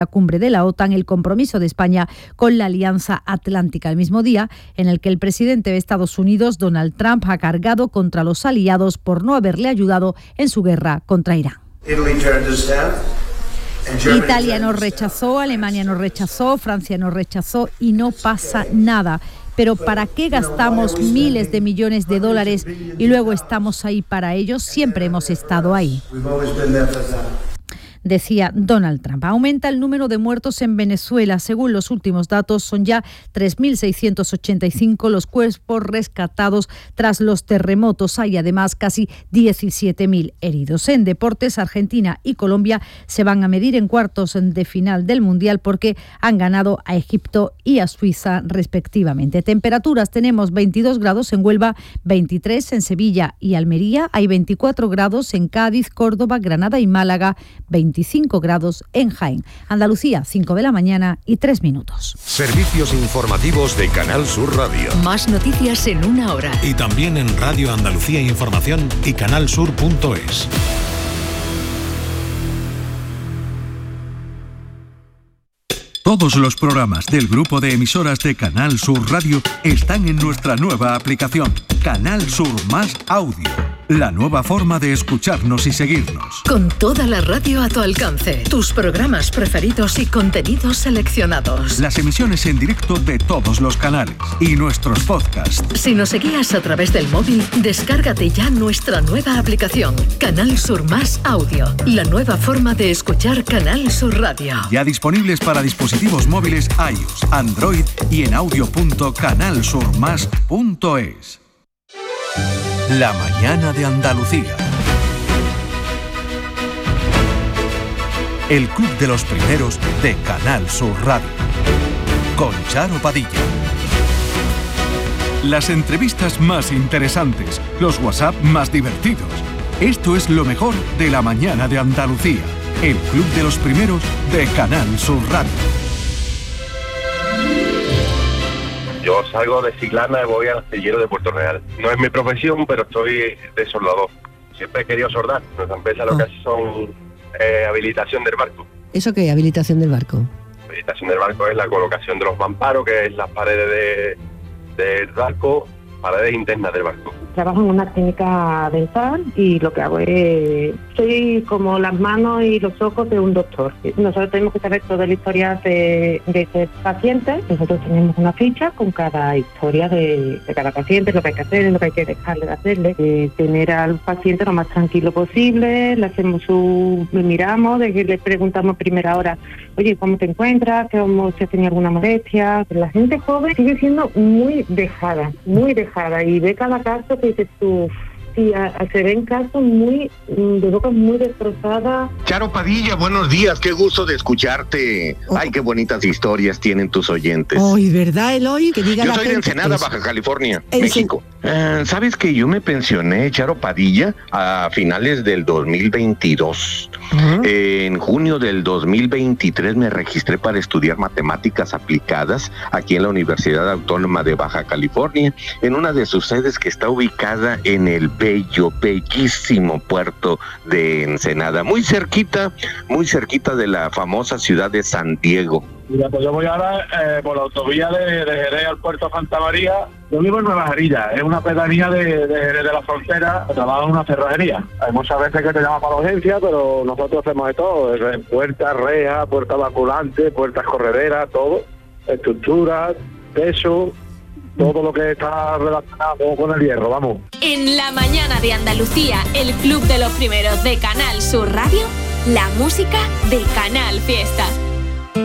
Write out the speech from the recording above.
la cumbre de la OTAN el compromiso de España con la Alianza Atlántica, el mismo día en el que el presidente de Estados Unidos, Donald Trump, ha cargado contra los aliados por no haberle ayudado en su guerra contra Irán. Italia nos rechazó, Alemania nos rechazó, Francia nos rechazó y no pasa nada. Pero ¿para qué gastamos miles de millones de dólares y luego estamos ahí para ellos? Siempre hemos estado ahí, decía Donald Trump. Aumenta el número de muertos en Venezuela. Según los últimos datos, son ya 3.685 los cuerpos rescatados tras los terremotos. Hay además casi 17.000 heridos. En deportes, Argentina y Colombia se van a medir en cuartos de final del Mundial porque han ganado a Egipto y a Suiza respectivamente. Temperaturas: tenemos 22 grados en Huelva, 23 en Sevilla y Almería, hay 24 grados en Cádiz, Córdoba, Granada y Málaga, 25 grados en Jaén. Andalucía, 5 de la mañana y 3 minutos. Servicios informativos de Canal Sur Radio. Más noticias en una hora. Y también en Radio Andalucía Información y canalsur.es. Todos los programas del grupo de emisoras de Canal Sur Radio están en nuestra nueva aplicación, Canal Sur Más Audio. La nueva forma de escucharnos y seguirnos. Con toda la radio a tu alcance, tus programas preferidos y contenidos seleccionados. Las emisiones en directo de todos los canales y nuestros podcasts. Si nos seguías a través del móvil, descárgate ya nuestra nueva aplicación, Canal Sur Más Audio. La nueva forma de escuchar Canal Sur Radio. Ya disponibles para dispositivos móviles iOS, Android y en audio.canalsurmas.es. La mañana de Andalucía. El club de los primeros de Canal Sur Radio. Con Charo Padilla. Las entrevistas más interesantes, los WhatsApp más divertidos. Esto es lo mejor de la mañana de Andalucía. El club de los primeros de Canal Sur Radio. Yo salgo de Chiclana y voy al astillero de Puerto Real. No es mi profesión, pero estoy de soldador. Siempre he querido soldar. Nuestra empresa lo que hace son habilitación del barco. ¿Eso qué es, habilitación del barco? Habilitación del barco es la colocación de los mamparos, que es las paredes del barco, paredes internas del barco. Trabajo en una clínica dental y lo que hago es... Soy como las manos y los ojos de un doctor. Nosotros tenemos que saber toda la historia de ese paciente. Nosotros tenemos una ficha con cada historia de cada paciente, lo que hay que hacer, lo que hay que dejarle de hacerle. Tener al paciente lo más tranquilo posible, le hacemos le miramos, le preguntamos a primera hora, oye, ¿cómo te encuentras? Si has tenido alguna molestia. Pero la gente joven sigue siendo muy dejada y ve cada caso que dices tú, sí, se ven casos de bocas muy destrozadas. Charo Padilla, buenos días, qué gusto de escucharte. Ay, qué bonitas historias tienen tus oyentes. Hoy, ¿verdad, Eloy? Que diga yo soy de Ensenada, Baja California, México. ¿Sabes que yo me pensioné, Charo Padilla, a finales del 2022? En junio del 2023 me registré para estudiar matemáticas aplicadas aquí en la Universidad Autónoma de Baja California, en una de sus sedes que está ubicada en el bellísimo puerto de Ensenada, muy cerquita de la famosa ciudad de San Diego. Mira, pues yo voy ahora por la autovía de Jerez al puerto de Santa María. Yo vivo en Nueva Jarilla, es una pedanía de Jerez de la Frontera, trabajo en una cerrajería. Hay muchas veces que te llaman para la urgencia, pero nosotros hacemos de todo, puertas, rejas, puertas vaculantes, puertas correderas, todo, estructuras, peso, todo lo que está relacionado con el hierro, vamos. En la mañana de Andalucía, el club de los primeros de Canal Sur Radio, la música de Canal Fiesta.